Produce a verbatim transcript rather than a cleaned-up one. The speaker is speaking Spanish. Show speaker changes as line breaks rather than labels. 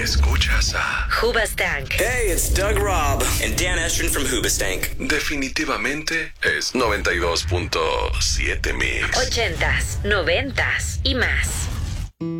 Escuchas a
Hoobastank.
Hey, it's Doug Robb and Dan Estrin from Hoobastank.
Definitivamente es noventa y dos punto siete Mix.
Ochentas, noventas y más.